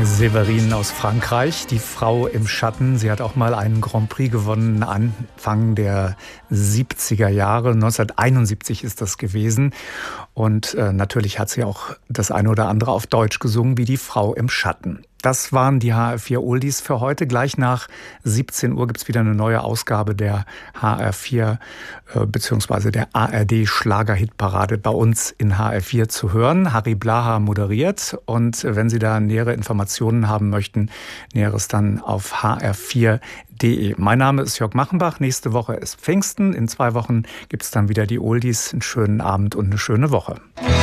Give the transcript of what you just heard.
Séverine aus Frankreich, die Frau im Schatten. Sie hat auch mal einen Grand Prix gewonnen, Anfang der 70er Jahre. 1971 ist das gewesen. Und natürlich hat sie auch das eine oder andere auf Deutsch gesungen, wie die Frau im Schatten. Das waren die HR4 Oldies für heute. Gleich nach 17 Uhr gibt es wieder eine neue Ausgabe der HR4 bzw. der ARD Schlagerhitparade bei uns in HR4 zu hören. Harry Blaha moderiert, und wenn Sie da nähere Informationen haben möchten, Näheres dann auf hr4.de. Mein Name ist Jörg Machenbach. Nächste Woche ist Pfingsten. In 2 Wochen gibt es dann wieder die Oldies. Einen schönen Abend und eine schöne Woche.